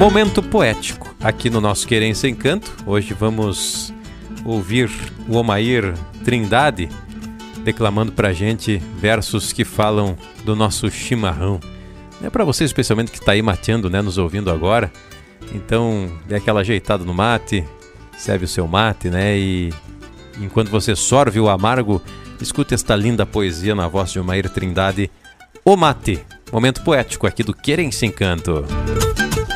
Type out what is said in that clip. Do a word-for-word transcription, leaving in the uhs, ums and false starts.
Momento poético aqui no nosso Querência Encanto. Hoje vamos ouvir o Omair Trindade declamando pra gente versos que falam do nosso chimarrão. É para você especialmente que está aí mateando, né, nos ouvindo agora. Então, dê aquela ajeitada no mate, serve o seu mate, né, e enquanto você sorve o amargo, escute esta linda poesia na voz de Omair Trindade, O Mate. Momento poético aqui do Querência Encanto.